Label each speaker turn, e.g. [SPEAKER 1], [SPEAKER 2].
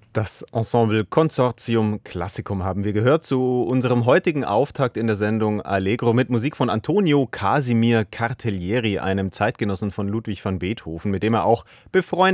[SPEAKER 1] Das Ensemble Consortium Classicum haben wir gehört zu unserem heutigen Auftakt in der Sendung Allegro mit Musik von Antonio Casimir Cartellieri, einem Zeitgenossen von Ludwig van Beethoven, mit dem er auch befreundet